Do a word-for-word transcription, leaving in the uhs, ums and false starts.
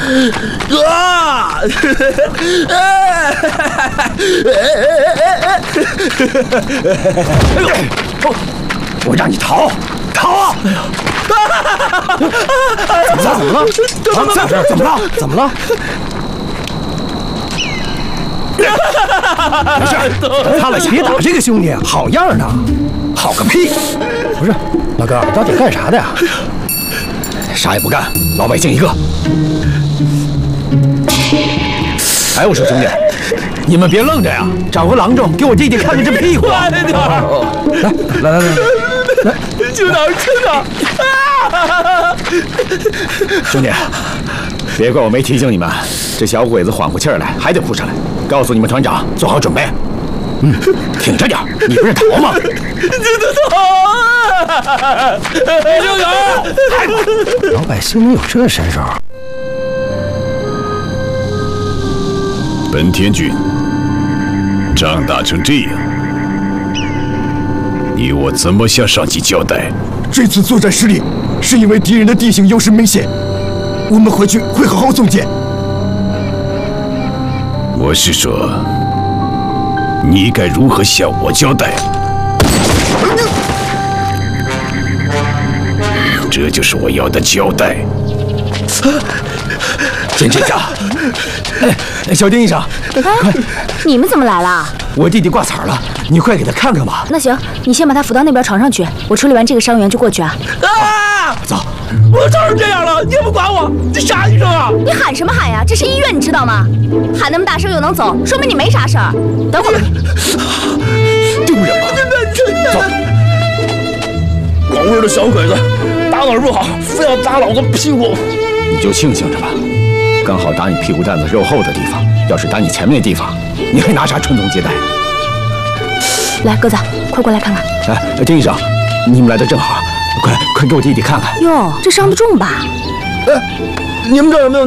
啊！ 我让你逃，逃啊！怎么了？怎么了？怎么了？怎么了？怎么了？没事，他了，别打这个兄弟，好样的！好个屁！不是，老哥，到底干啥的呀？啥也不干，老百姓一个。哎，我说兄弟，你们别愣着呀，找个郎中给我弟弟看看这屁股。 快点！ 来来来来来， 警长，警长！ 兄弟，别怪我没提醒你们，这小鬼子缓过气儿来，还得扑上来。告诉你们团长，做好准备。嗯，挺着点，你不是逃吗？ 这都逃啊！警长， 老百姓能有这身手？ 本天君，仗打成这样，你我怎么向上级交代？ 这次作战失利，是因为敌人的地形优势明显，我们回去会好好总结。 我是说，你该如何向我交代？这就是我要的交代。 真这下，哎，小丁医生， 哎，你们怎么来了？ 我弟弟挂彩了，你快给他看看吧。 那行，你先把他扶到那边床上去，我处理完这个伤员就过去啊。 啊！ 走， 我招成这样了，你也不管我，你啥医生啊？ 你喊什么喊呀？这是医院，你知道吗？喊那么大声又能走，说明你没啥事儿。等会儿， 丢人吧？ 走，光棍的小鬼子，打哪儿不好，非要打老子屁股。 你就庆幸着吧，刚好打你屁股蛋子肉厚的地方。要是打你前面那地方，你还拿啥传宗接代？ 来，鸽子，快过来看看。 哎，丁医生，你们来的正好，快快给我弟弟看看。 哟，这伤得重吧？ 哎，你们这儿有没有